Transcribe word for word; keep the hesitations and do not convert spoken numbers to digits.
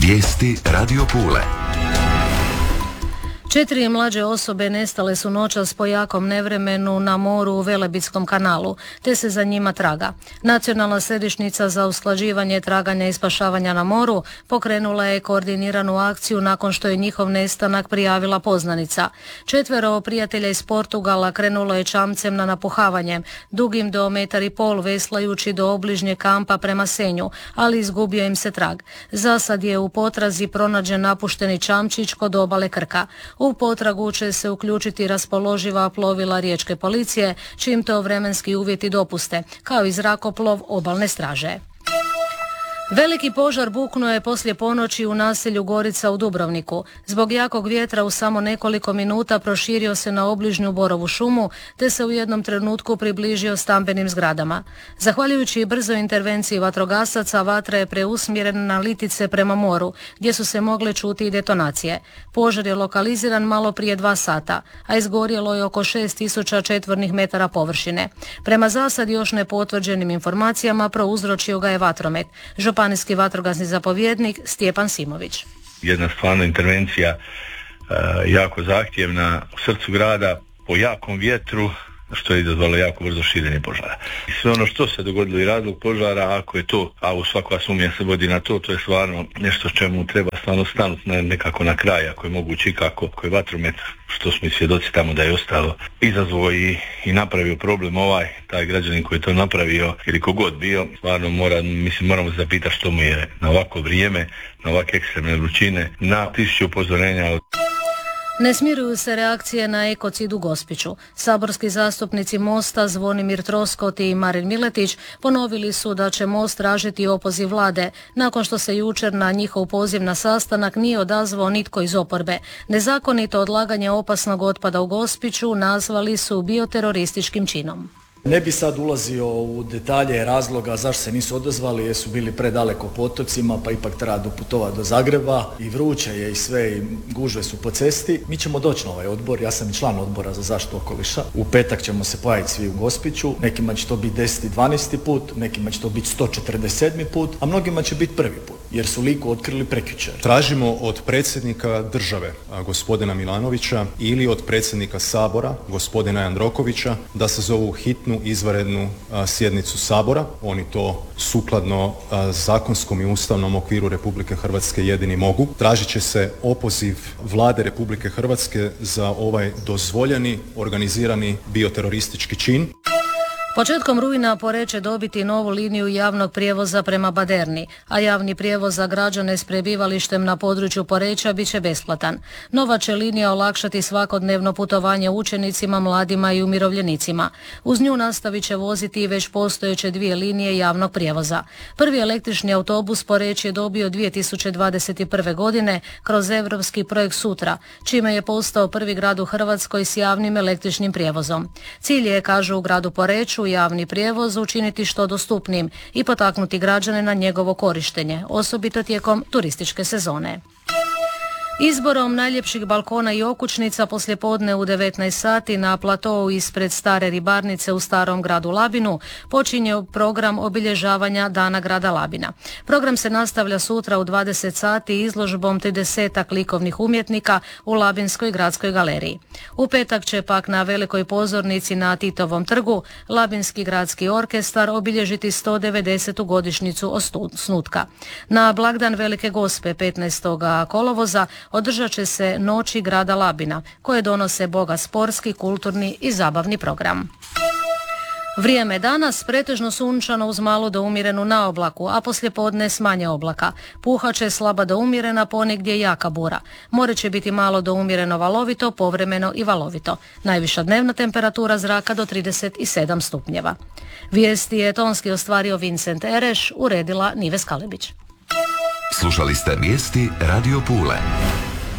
Vijesti Radio Pule. Četiri mlađe osobe nestale su noćas po jakom nevremenu na moru u Velebitskom kanalu, te se za njima traga. Nacionalna središnjica za usklađivanje traganja i spašavanja na moru pokrenula je koordiniranu akciju nakon što je njihov nestanak prijavila poznanica. Četvero prijatelja iz Portugala krenulo je čamcem na napuhavanje, dugim do metar i pol veslajući do obližnje kampa prema Senju, ali izgubio im se trag. Zasad je u potrazi pronađen napušteni čamčić kod obale Krka. U potragu će se uključiti raspoloživa plovila riječke policije, čim to vremenski uvjeti dopuste, kao i zrakoplov obalne straže. Veliki požar buknuo je poslije ponoći u naselju Gorica u Dubrovniku. Zbog jakog vjetra u samo nekoliko minuta proširio se na obližnju borovu šumu, te se u jednom trenutku približio stambenim zgradama. Zahvaljujući brzoj intervenciji vatrogasaca, vatra je preusmjerena na litice prema moru, gdje su se mogle čuti i detonacije. Požar je lokaliziran malo prije dva sata, a izgorjelo je oko šest tisuća četvornih metara površine. Prema zasad još nepotvrđenim informacijama prouzročio ga je vatromet. Županijski vatrogasni zapovjednik Stjepan Simović. Jedna stvarno intervencija e, jako zahtjevna u srcu grada po jakom vjetru, što je izazvalo jako brzo širenje požara. I sve ono što se dogodilo i razlog požara, ako je to, a u svaka sumnja se vodi na to, to je stvarno nešto čemu treba stvarno stanuti nekako na kraj, ako je moguće, kako ako je vatromet, što smo i svjedoci tamo da je ostalo, izazvao i, i napravio problem ovaj, taj građanin koji je to napravio ili kogod bio, stvarno mora, mislim, moramo se zapitati što mu je na ovako vrijeme, na ovakve ekstremne vrućine, na tisuću upozorenja od... Ne smiruju se reakcije na ekocid u Gospiću. Saborski zastupnici Mosta Zvonimir Troskot i Marin Miletić ponovili su da će Most tražiti opoziv vlade, nakon što se jučer na njihov poziv na sastanak nije odazvao nitko iz oporbe. Nezakonito odlaganje opasnog otpada u Gospiću nazvali su bioterorističkim činom. Ne bi sad ulazio u detalje razloga zašto se nisu odazvali, jer su bili predaleko po otocima, pa ipak treba doputovati do Zagreba i vruće je i sve i gužve su po cesti. Mi ćemo doći na ovaj odbor, ja sam i član odbora za zaštitu okoliša. U petak ćemo se pojaviti svi u Gospiću, nekima će to biti deseti, dvanaesti put, nekima će to biti sto četrdeset sedmi put, a mnogima će biti prvi put, jer su Liku otkrili prekjučer. Tražimo od predsjednika države, gospodina Milanovića, ili od predsjednika Sabora, gospodina Jandrokovića, da se zovu hitnu izvanrednu a, sjednicu Sabora. Oni to sukladno a, zakonskom i ustavnom okviru Republike Hrvatske jedini mogu. Tražit će se opoziv vlade Republike Hrvatske za ovaj dozvoljeni organizirani bioteroristički čin. Početkom rujna Poreč će dobiti novu liniju javnog prijevoza prema Baderni, a javni prijevoz za građane s prebivalištem na području Poreča bit će besplatan. Nova će linija olakšati svakodnevno putovanje učenicima, mladima i umirovljenicima. Uz nju nastavit će voziti i već postojeće dvije linije javnog prijevoza. Prvi električni autobus Poreč je dobio dvije tisuće dvadeset prve. godine kroz europski projekt Sutra, čime je postao prvi grad u Hrvatskoj s javnim električnim prijevozom. Cilj je, kažu u gradu Poreču, javni prijevoz učiniti što dostupnim i potaknuti građane na njegovo korištenje, osobito tijekom turističke sezone. Izborom najljepših balkona i okućnica poslijepodne u devetnaest sati na platou ispred stare ribarnice u starom gradu Labinu počinje program obilježavanja Dana grada Labina. Program se nastavlja sutra u dvadeset sati izložbom tridesetak likovnih umjetnika u Labinskoj gradskoj galeriji. U petak će pak na velikoj pozornici na Titovom trgu Labinski gradski orkestar obilježiti sto devedesetu godišnjicu osnutka. Na blagdan Velike Gospe petnaestog kolovoza održat će se Noći grada Labina, koje donose bogat sportski, kulturni i zabavni program. Vrijeme danas pretežno sunčano uz malo do umjerenu naoblaku, a poslijepodne s manje oblaka. Puhat će slaba do umjerena, ponegdje jaka bura. More će biti malo do umjereno valovito, povremeno i valovito. Najviša dnevna temperatura zraka do trideset sedam stupnjeva. Vijesti je tonski ostvario Vincent Ereš, uredila Nives Kalebić. Slušali ste vijesti Radio Pule.